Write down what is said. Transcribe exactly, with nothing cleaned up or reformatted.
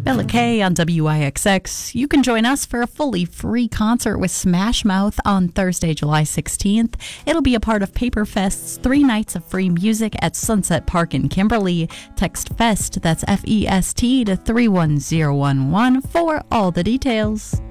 Bella Kay on W I X X. You can join us for a fully free concert with Smash Mouth on Thursday, July sixteenth. It'll be a part of Paper Fest's three nights of free music at Sunset Park in Kimberly. Text FEST, that's F E S T, to three one zero one one for all the details.